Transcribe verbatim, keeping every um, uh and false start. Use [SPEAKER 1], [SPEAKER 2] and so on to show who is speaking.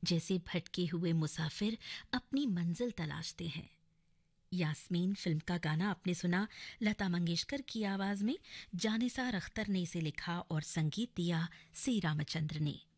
[SPEAKER 1] जैसे भटके हुए मुसाफिर अपनी मंजिल तलाशते हैं। यास्मीन फिल्म का गाना आपने सुना लता मंगेशकर की आवाज में। जानिसार अख्तर ने इसे लिखा और संगीत दिया सी रामचंद्र ने।